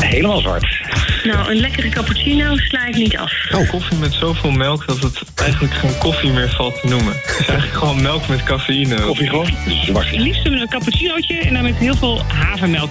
helemaal zwart. Nou, een lekkere cappuccino sla ik niet af. Koffie met zoveel melk dat het eigenlijk geen koffie meer valt te noemen. Het is eigenlijk gewoon melk met cafeïne. Koffie gewoon zwart. Het liefst een cappuccinootje en dan met heel veel havermelk.